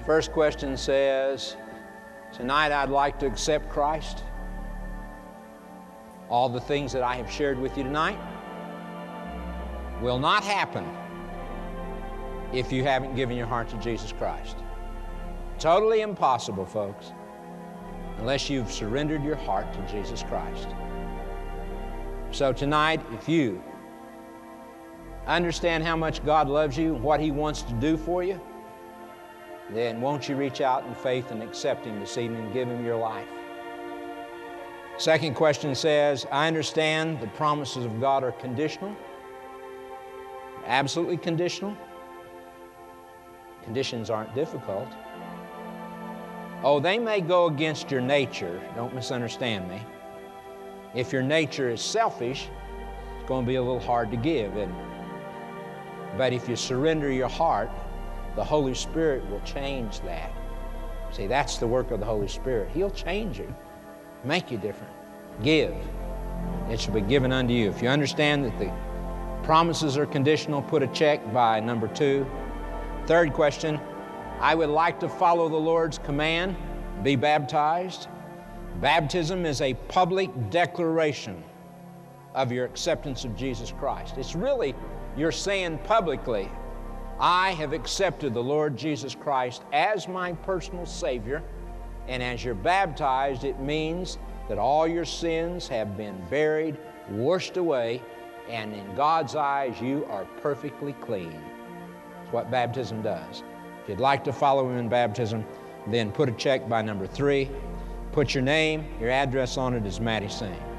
First question says, tonight I'd like to accept Christ. All the things that I have shared with you tonight will not happen if you haven't given your heart to Jesus Christ. Totally impossible, folks, unless you've surrendered your heart to Jesus Christ. So tonight, if you understand how much God loves you and what He wants to do for you, then won't you reach out in faith and accept Him this evening and give Him your life? Second question says, I understand the promises of God are conditional, absolutely conditional. Conditions aren't difficult. Oh, they may go against your nature. Don't misunderstand me. If your nature is selfish, it's going to be a little hard to give, isn't it? But if you surrender your heart, the Holy Spirit will change that. See, that's the work of the Holy Spirit. He'll change you, make you different. Give. It shall be given unto you. If you understand that the promises are conditional, put a check by number 2. Third question, I would like to follow the Lord's command, be baptized. Baptism is a public declaration of your acceptance of Jesus Christ. It's really, you're saying publicly, I have accepted the Lord Jesus Christ as my personal Savior, and as you're baptized, it means that all your sins have been buried, washed away, and in God's eyes, you are perfectly clean. That's what baptism does. If you'd like to follow Him in baptism, then put a check by number 3. Put your name, your address on it as Matty Singh.